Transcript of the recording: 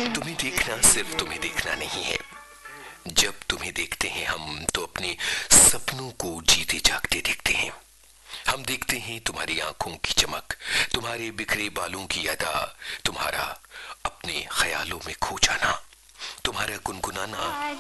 तुम्हें देखना सिर्फ तुम्हें देखना नहीं है। जब तुम्हें देखते हैं हम तो अपने सपनों को जीते जागते देखते हैं। हम देखते हैं तुम्हारी आंखों की चमक, तुम्हारे बिखरे बालों की अदा, तुम्हारा अपने ख्यालों में खो जाना, तुम्हारा गुनगुनाना